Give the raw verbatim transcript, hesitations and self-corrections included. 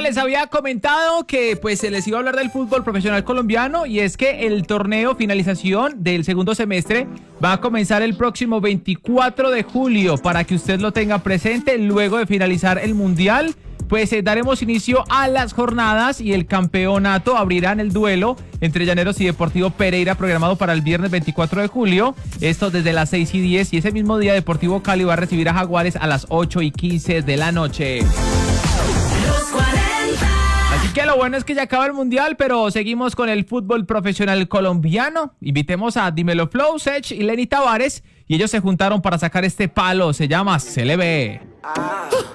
les había comentado que pues se les iba a hablar del fútbol profesional colombiano y es que el torneo finalización del segundo semestre va a comenzar el próximo veinticuatro de julio para que usted lo tenga presente luego de finalizar el mundial. Pues eh, daremos inicio a las jornadas y el campeonato abrirán el duelo entre Llaneros y Deportivo Pereira programado para el viernes veinticuatro de julio. Esto desde las seis y diez y ese mismo día Deportivo Cali va a recibir a Jaguares a las ocho y quince de la noche. Así que lo bueno es que ya acaba el mundial, pero seguimos con el fútbol profesional colombiano. Invitemos a Dímelo Flow, Sech y Lenny Tavares y ellos se juntaron para sacar este palo, se llama C L B.